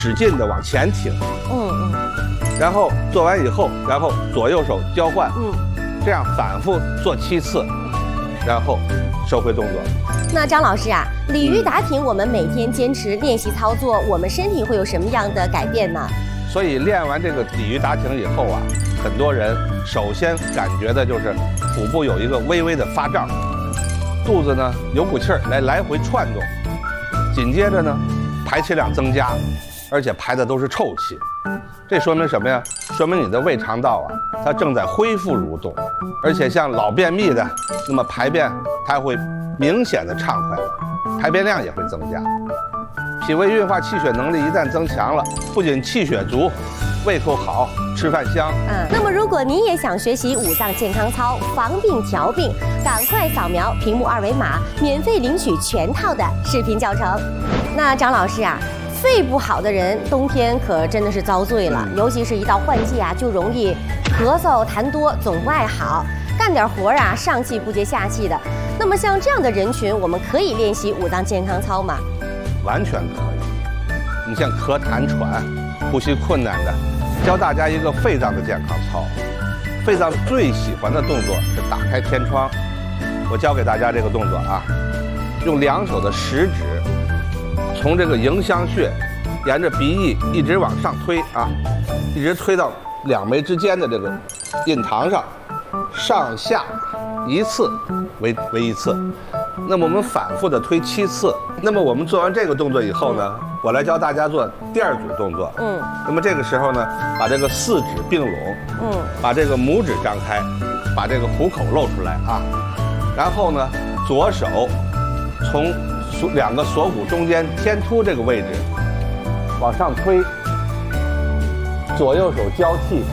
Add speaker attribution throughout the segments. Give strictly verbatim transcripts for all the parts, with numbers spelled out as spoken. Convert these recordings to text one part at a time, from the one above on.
Speaker 1: 使劲的往前挺，
Speaker 2: 嗯嗯，
Speaker 1: 然后做完以后，然后左右手交换，
Speaker 2: 嗯，
Speaker 1: 这样反复做七次，然后收回动作。
Speaker 2: 那张老师啊，鲤鱼打挺，我们每天坚持练习操作，我们身体会有什么样的改变呢？
Speaker 1: 所以练完这个鲤鱼打挺以后啊，很多人首先感觉的就是腹部有一个微微的发胀，肚子呢有股气儿来来回窜动，紧接着呢排气量增加，而且排的都是臭气。这说明什么呀？说明你的胃肠道啊，它正在恢复蠕动，而且像老便秘的，那么排便它会明显的畅快了，排便量也会增加。脾胃运化气血能力一旦增强了，不仅气血足，胃口好，吃饭香。
Speaker 2: 嗯，那么如果您也想学习五脏健康操，防病调病，赶快扫描屏幕二维码，免费领取全套的视频教程。那张老师啊，肺不好的人冬天可真的是遭罪了，尤其是一到换季啊，就容易咳嗽痰多，总不爱好，干点活啊上气不接下气的。那么像这样的人群，我们可以练习五脏健康操吗？
Speaker 1: 完全可以。你像咳痰喘、呼吸困难的，教大家一个肺脏的健康操。肺脏最喜欢的动作是打开天窗。我教给大家这个动作啊，用两手的食指从这个迎香穴沿着鼻翼一直往上推啊，一直推到两眉之间的这个印堂上，上下一次为为一次。那么我们反复的推七次。那么我们做完这个动作以后呢，我来教大家做第二组动作。嗯。那么这个时候呢，把这个四指并拢，嗯，把这个拇指张开，把这个虎口露出来啊。然后呢，左手从锁两个锁骨中间天突这个位置往上推，左右手交替。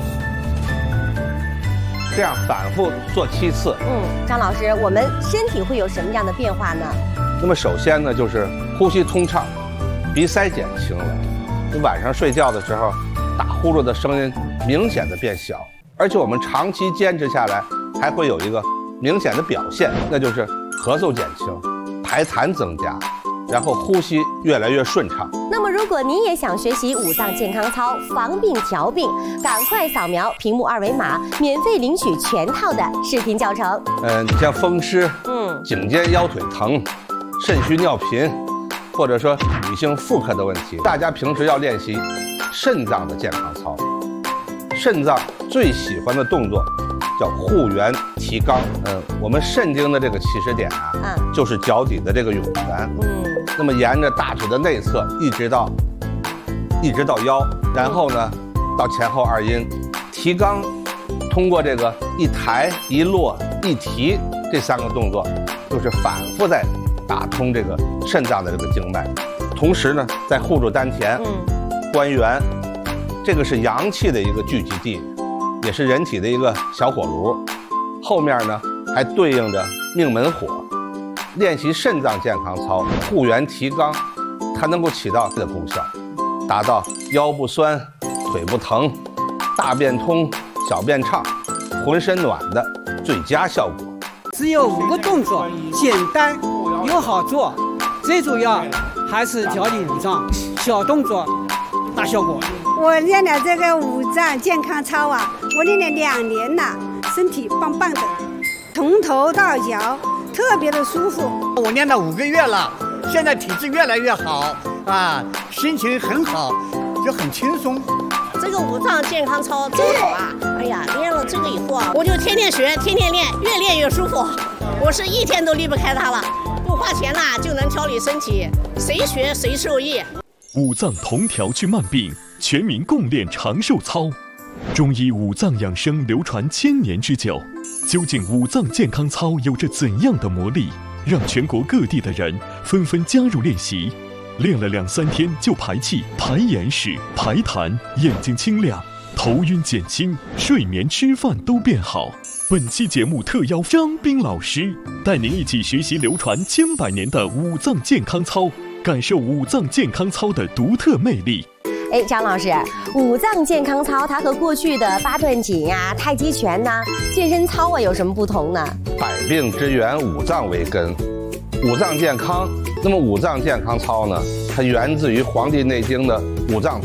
Speaker 1: 这样反复做七次。
Speaker 2: 嗯，张老师，我们身体会有什么样的变化呢？
Speaker 1: 那么首先呢，就是呼吸通畅，鼻塞减轻了。你晚上睡觉的时候，打呼噜的声音明显的变小，而且我们长期坚持下来，还会有一个明显的表现，那就是咳嗽减轻，排痰增加，然后呼吸越来越顺畅。
Speaker 2: 那么如果您也想学习五脏健康操，防病调病，赶快扫描屏幕二维码，免费领取全套的视频教程。
Speaker 1: 嗯，你像风湿、嗯，颈肩腰腿疼、肾虚尿频，或者说女性妇科的问题，大家平时要练习肾脏的健康操。肾脏最喜欢的动作叫护元提肛。嗯，我们肾经的这个起始点啊，嗯，就是脚底的这个涌泉。嗯。那么沿着大腿的内侧一直到一直到腰，然后呢到前后二阴提肛，通过这个一抬一落一提这三个动作，就是反复在打通这个肾脏的这个经脉，同时呢在护住丹田、关元，这个是阳气的一个聚集地，也是人体的一个小火炉，后面呢还对应着命门火。练习肾脏健康操，护元提肛，它能够起到这个功效，达到腰不酸、腿不疼、大便通、小便畅、浑身暖的最佳效果。
Speaker 3: 只有五个动作，简单又好做，最主要还是调理五脏，小动作大效果。
Speaker 4: 我练了这个五脏健康操啊，我练了两年了，身体棒棒的，从头到脚特别的舒服。
Speaker 5: 我练了五个月了，现在体质越来越好啊，心情很好，就很轻松。
Speaker 6: 这个五脏健康操真好啊！哎呀，练了这个以后啊，我就天天学，天天练，越练越舒服。我是一天都离不开它了，不花钱啦就能调理身体，谁学谁受益。
Speaker 7: 五脏同调治慢病，全民共练长寿操。中医五脏养生流传千年之久，究竟五脏健康操有着怎样的魔力，让全国各地的人纷纷加入练习？练了两三天就排气、排眼屎、排痰，眼睛清亮，头晕减轻，睡眠、吃饭都变好。本期节目特邀张斌老师，带您一起学习流传千百年的五脏健康操，感受五脏健康操的独特魅力。
Speaker 2: 哎，张老师，五脏健康操它和过去的八段锦呀、太极拳呐、健身操啊有什么不同呢？
Speaker 1: 百病之源，五脏为根，五脏健康。那么五脏健康操呢，它源自于《黄帝内经》的五脏